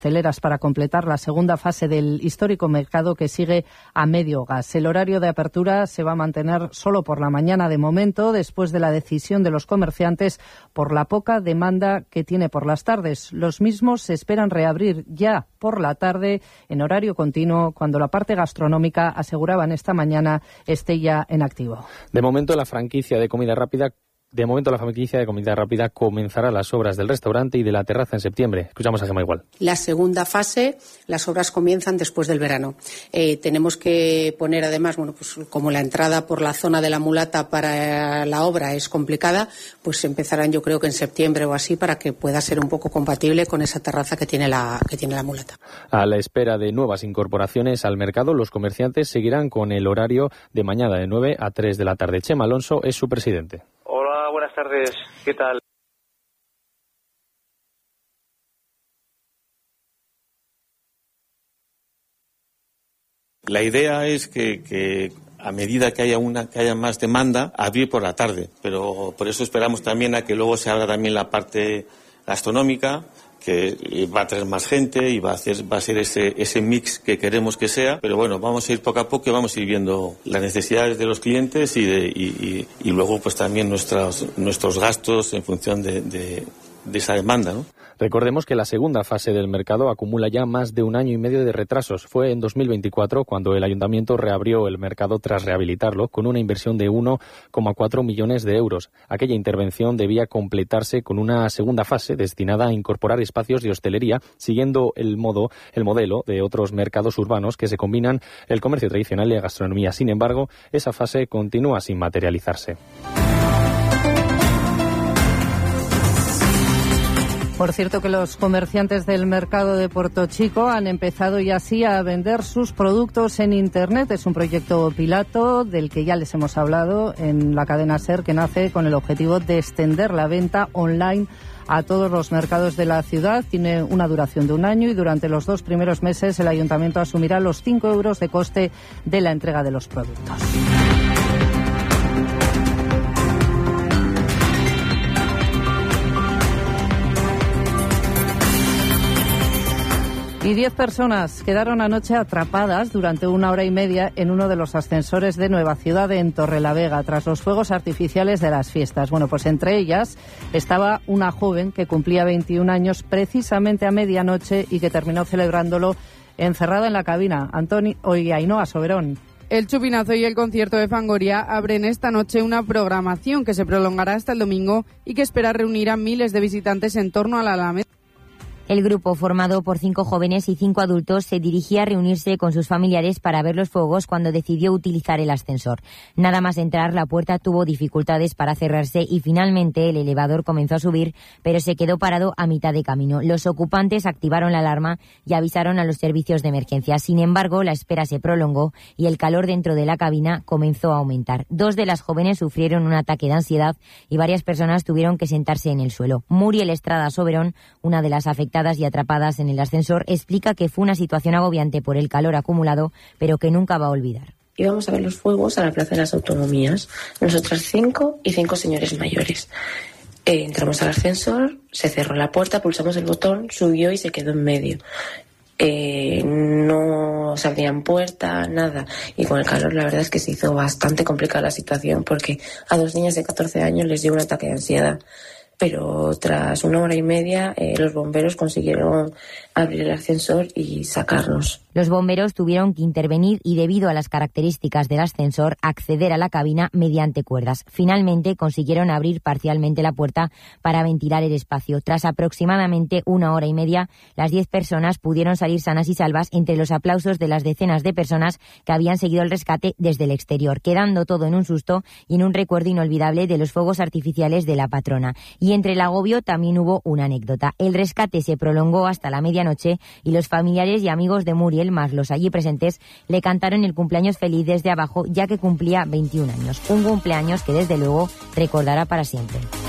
hosteleras para completar la segunda fase del histórico mercado que sigue a medio gas. El horario de apertura se va a mantener solo por la mañana de momento, después de la decisión de los comerciantes por la poca demanda que tiene por las tardes. Los mismos se esperan reabrir ya por la tarde en horario continuo, cuando la parte gastronómica, aseguraban esta mañana, esté ya en activo. De momento la franquicia de comida rápida comenzará las obras del restaurante y de la terraza en septiembre. Escuchamos a Gemma Igual. La segunda fase, las obras comienzan después del verano. Tenemos que poner además, pues como la entrada por la zona de la Mulata para la obra es complicada, pues empezarán yo creo que en septiembre o así, para que pueda ser un poco compatible con esa terraza que tiene la Mulata. A la espera de nuevas incorporaciones al mercado, los comerciantes seguirán con el horario de mañana de 9 a 3 de la tarde. Chema Alonso es su presidente. Hola, buenas tardes. ¿Qué tal? La idea es que a medida que haya más demanda, abrir por la tarde. Pero por eso esperamos también a que luego se abra también la parte gastronómica, que va a traer más gente y va a ser ese mix que queremos que sea. Pero bueno, vamos a ir poco a poco y vamos a ir viendo las necesidades de los clientes y luego pues también nuestros gastos en función de esa demanda, ¿no? Recordemos que la segunda fase del mercado acumula ya más de 1 año y medio de retrasos. Fue en 2024 cuando el Ayuntamiento reabrió el mercado tras rehabilitarlo con una inversión de 1,4 millones de euros. Aquella intervención debía completarse con una segunda fase destinada a incorporar espacios de hostelería, siguiendo el modelo de otros mercados urbanos que se combinan el comercio tradicional y la gastronomía. Sin embargo, esa fase continúa sin materializarse. Por cierto que los comerciantes del mercado de Portochico han empezado ya así a vender sus productos en Internet. Es un proyecto piloto del que ya les hemos hablado en la cadena SER, que nace con el objetivo de extender la venta online a todos los mercados de la ciudad. Tiene una duración de 1 año y durante los 2 primeros meses el ayuntamiento asumirá los 5 euros de coste de la entrega de los productos. Y 10 personas quedaron anoche atrapadas durante 1 hora y media en uno de los ascensores de Nueva Ciudad, en Torrelavega, tras los fuegos artificiales de las fiestas. Bueno, pues entre ellas estaba una joven que cumplía 21 años precisamente a medianoche y que terminó celebrándolo encerrada en la cabina. Ainhoa Soberón. El chupinazo y el concierto de Fangoria abren esta noche una programación que se prolongará hasta el domingo y que espera reunir a miles de visitantes en torno a la Alameda. El grupo, formado por 5 jóvenes y 5 adultos, se dirigía a reunirse con sus familiares para ver los fuegos cuando decidió utilizar el ascensor. Nada más entrar, la puerta tuvo dificultades para cerrarse y finalmente el elevador comenzó a subir, pero se quedó parado a mitad de camino. Los ocupantes activaron la alarma y avisaron a los servicios de emergencia. Sin embargo, la espera se prolongó y el calor dentro de la cabina comenzó a aumentar. 2 de las jóvenes sufrieron un ataque de ansiedad y varias personas tuvieron que sentarse en el suelo. Muriel Estrada Soberón, una de las afectadas y atrapadas en el ascensor, explica que fue una situación agobiante por el calor acumulado, pero que nunca va a olvidar. Íbamos a ver los fuegos a la Plaza de las Autonomías, nosotras 5 y 5 señores mayores. Entramos al ascensor, se cerró la puerta, pulsamos el botón, subió y se quedó en medio. No se abrían puerta, nada. Y con el calor la verdad es que se hizo bastante complicada la situación, porque a 2 niñas de 14 años les dio un ataque de ansiedad. Pero tras 1 hora y media los bomberos consiguieron abrir el ascensor y sacarnos. Los bomberos tuvieron que intervenir y, debido a las características del ascensor, acceder a la cabina mediante cuerdas. Finalmente consiguieron abrir parcialmente la puerta para ventilar el espacio. Tras aproximadamente 1 hora y media, las 10 personas pudieron salir sanas y salvas entre los aplausos de las decenas de personas que habían seguido el rescate desde el exterior, quedando todo en un susto y en un recuerdo inolvidable de los fuegos artificiales de la patrona. Y entre el agobio también hubo una anécdota. El rescate se prolongó hasta la medianoche y los familiares y amigos de Muriel, más los allí presentes, le cantaron el cumpleaños feliz desde abajo, ya que cumplía 21 años. Un cumpleaños que desde luego recordará para siempre.